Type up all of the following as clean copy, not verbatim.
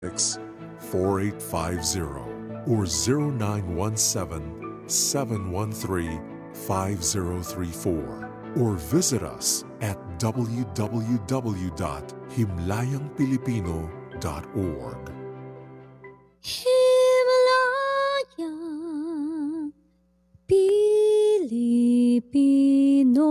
4850 or 0917-713-5034 or visit us at www.himlayangpilipino.org. Himlayang Pilipino.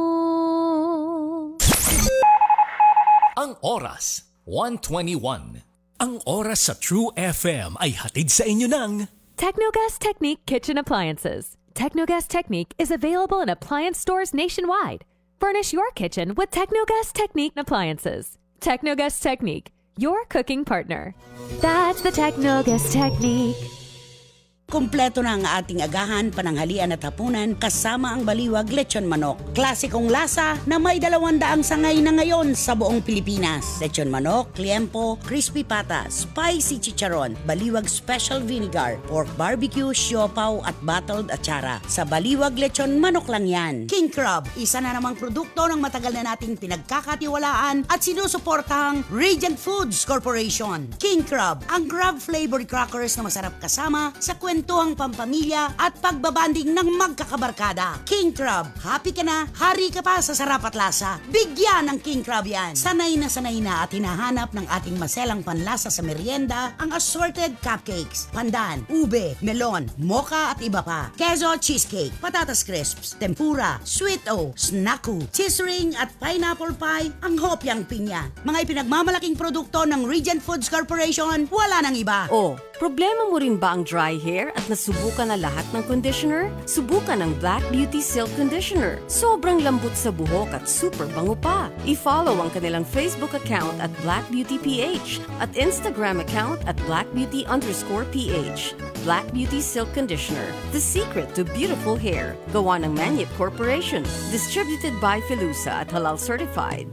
Ang oras, 1:21. Ang oras sa True FM ay hatid sa inyo ng Technogas Technique Kitchen Appliances. Technogas Technique is available in appliance stores nationwide. Furnish your kitchen with Technogas Technique appliances. Technogas Technique, your cooking partner. That's the Technogas Technique. Kumpleto na ang ating agahan, pananghalian at hapunan kasama ang baliwag lechon manok. Klasikong lasa na may 200 sangay na ngayon sa buong Pilipinas. Lechon manok, liempo, crispy pata, spicy chicharon, baliwag special vinegar, pork barbecue, siopaw at bottled atsara. Sa baliwag lechon manok lang yan. King Crab, isa na namang produkto ng matagal na nating pinagkakatiwalaan at sinusuportahang Regent Foods Corporation. King Crab, ang crab flavored crackers na masarap kasama sa kwentuhang pampamilya at pagbabanding ng magkakabarkada. King Crab, happy ka na, hari ka pa sa sarap at lasa. Bigyan ng King Crab yan. Sanay na at hinahanap ng ating maselang panlasa sa merienda ang assorted cupcakes, pandan, ube, melon, mocha at iba pa. Queso cheesecake, patatas crisps, tempura, sweet o, snaku, cheese ring at pineapple pie, ang hopyang pinya. Mga ipinagmamalaking produkto ng Regent Foods Corporation, wala nang iba. Oh, problema mo rin ba ang dry hair at nasubukan na lahat ng conditioner? Subukan ang Black Beauty Silk Conditioner. Sobrang lambot sa buhok at super bango pa. I-follow ang kanilang Facebook account at Black Beauty PH at Instagram account at blackbeauty_PH. Black Beauty Silk Conditioner, the secret to beautiful hair. Gawa ng Manyet Corporation. Distributed by Filusa at Halal Certified.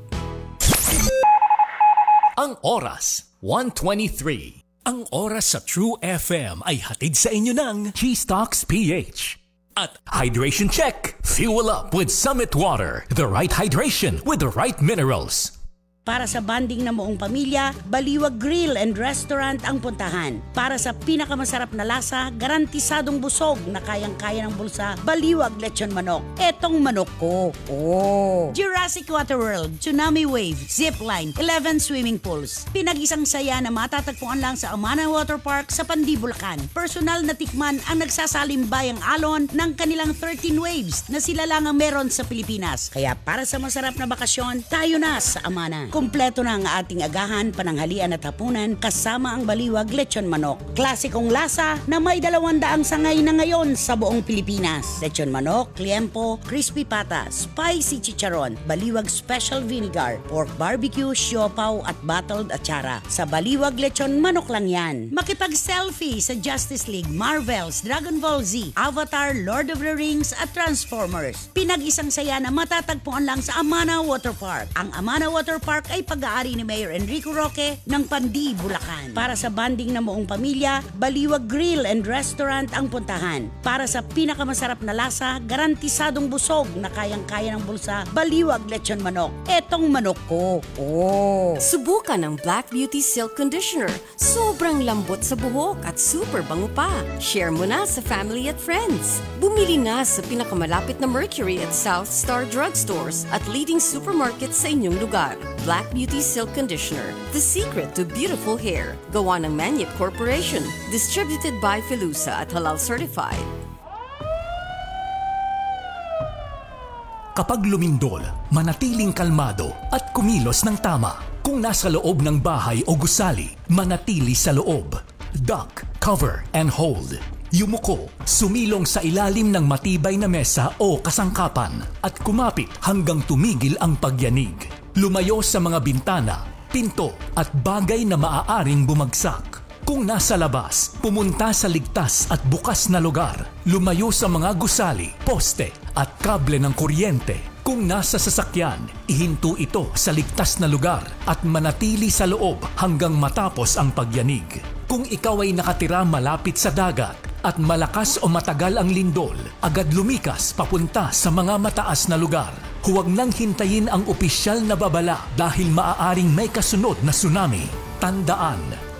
Ang oras, 1:23. Ang oras sa True FM ay hatid sa inyo ng G-Stocks PH. At Hydration Check. Fuel up with Summit Water. The right hydration with the right minerals. Para sa banding ng buong pamilya, Baliwag Grill and Restaurant ang puntahan. Para sa pinakamasarap na lasa, garantisadong busog na kayang-kaya ng bulsa, Baliwag Lechon Manok. Etong manok ko. Oh! Jurassic Waterworld, Tsunami Wave, Zipline, 11 swimming pools. Pinag-isang saya na matatagpuan lang sa Amana Water Park sa Pandi, Bulacan. Personal na tikman ang nagsasalimbay ang alon ng kanilang 13 waves na sila lang ang meron sa Pilipinas. Kaya para sa masarap na bakasyon, tayo na sa Amana. Kumpleto na ang ating agahan, pananghalian at hapunan kasama ang baliwag lechon manok. Klasikong lasa na may 200 sangay na ngayon sa buong Pilipinas. Lechon manok, liempo, crispy pata, spicy chicharon, baliwag special vinegar, pork barbecue, siopaw at bottled atsara. Sa baliwag lechon manok lang yan. Makipag-selfie sa Justice League, Marvels, Dragon Ball Z, Avatar, Lord of the Rings at Transformers. Pinag-isang saya na matatagpuan lang sa Amana Water Park. Ang Amana Water Park ay pag-aari ni Mayor Enrico Roque ng Pandi, Bulacan. Para sa banding ng buong pamilya, Baliwag Grill and Restaurant ang puntahan. Para sa pinakamasarap na lasa, garantisadong busog na kayang-kaya ng bulsa, Baliwag Lechon Manok. Etong manok ko. Oh! Subukan ang Black Beauty Silk Conditioner. Sobrang lambot sa buhok at super bango pa. Share mo na sa family at friends. Bumili na sa pinakamalapit na Mercury at South Star Drugstores at leading supermarkets sa inyong lugar. Black Beauty Silk Conditioner, the secret to beautiful hair. Gawa ng Manyet Corporation. Distributed by Filusa at Halal Certified. Kapag lumindol, manatiling kalmado at kumilos ng tama. Kung nasa loob ng bahay o gusali, manatili sa loob. Duck, cover, and hold. Yumuko, sumilong sa ilalim ng matibay na mesa o kasangkapan at kumapit hanggang tumigil ang pagyanig. Lumayo sa mga bintana, pinto at bagay na maaaring bumagsak. Kung nasa labas, pumunta sa ligtas at bukas na lugar. Lumayo sa mga gusali, poste at kable ng kuryente. Kung nasa sasakyan, ihinto ito sa ligtas na lugar at manatili sa loob hanggang matapos ang pagyanig. Kung ikaw ay nakatira malapit sa dagat at malakas o matagal ang lindol, agad lumikas papunta sa mga mataas na lugar. Huwag nang hintayin ang opisyal na babala dahil maaaring may kasunod na tsunami. Tandaan,